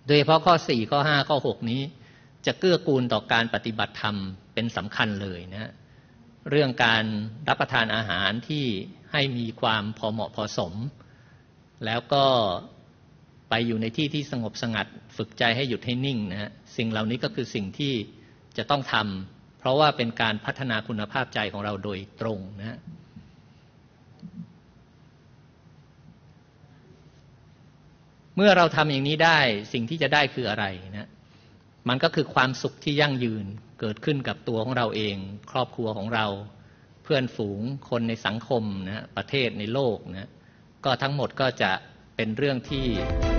โดยเฉพาะข้อ4ข้อ5ข้อ6นี้จะเกื้อกูลต่อการปฏิบัติธรรมเป็นสำคัญเลยนะเรื่องการรับประทานอาหารที่ให้มีความพอเหมาะพอสมแล้วก็ไปอยู่ในที่ที่สงบสงัดฝึกใจให้หยุดให้นิ่งนะสิ่งเหล่านี้ก็คือสิ่งที่จะต้องทำเพราะว่าเป็นการพัฒนาคุณภาพใจของเราโดยตรงนะเมื่อเราทำอย่างนี้ได้สิ่งที่จะได้คืออะไรนะมันก็คือความสุขที่ยั่งยืนเกิดขึ้นกับตัวของเราเองครอบครัวของเราเพื่อนฝูงคนในสังคมนะประเทศในโลกนะก็ทั้งหมดก็จะเป็นเรื่องที่